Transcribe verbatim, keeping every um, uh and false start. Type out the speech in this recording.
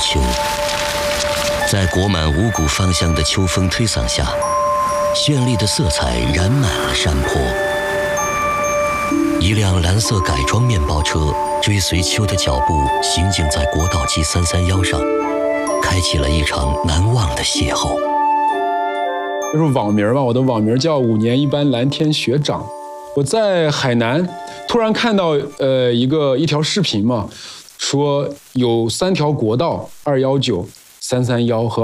秋，在裹满五谷芳香的秋风推搡下，绚丽的色彩染满了山坡。一辆蓝色改装面包车追随秋的脚步，行进在国道 G 三三一上，开启了一场难忘的邂逅。 就是网名吧，我的网名叫五年一班蓝天学长。我在海南突然看到呃一个一条视频嘛，说有三条国道二一九、三三一和